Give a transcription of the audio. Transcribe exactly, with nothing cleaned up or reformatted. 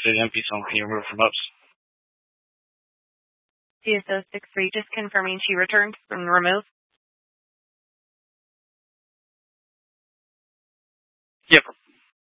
activated M P zone. Can you remove from ups? C S O six three, just confirming she returned from the remove. Yep.